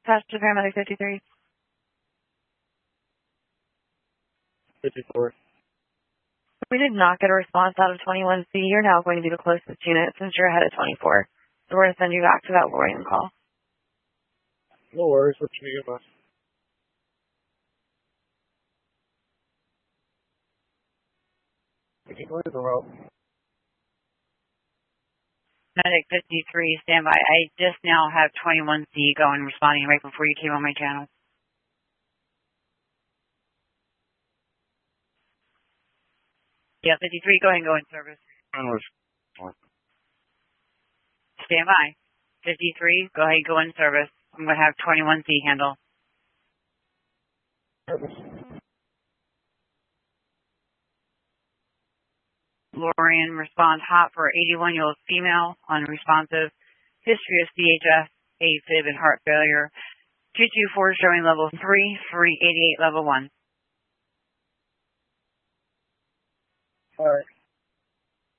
dispatch to paramedic 53. 54. We did not get a response out of 21C. You're now going to be the closest unit since you're ahead of 24. So we're going to send you back to that Lorraine call. No worries. What you need, boss? Go to the route. Medic 53, standby. I just now have 21C going, responding right before you came on my channel. Yeah, 53, go ahead and go in service. Standby. 53, go ahead and go in service. I'm going to have 21C handle. Service. Lorian, respond hot for 81-year-old female, unresponsive. History of CHF, AFib, and heart failure. 224 showing level 3, 388 level 1. All right.